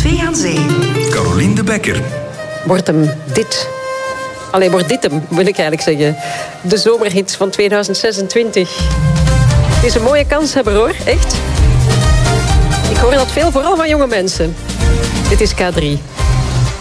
Zee aan Zee. Carolien de Bekker. Wordt hem dit? Allee, wordt dit hem, wil ik eigenlijk zeggen. De zomerhit van 2026. Het is een mooie kanshebber, hoor. Echt. Ik hoor dat veel, vooral van jonge mensen. Dit is K3.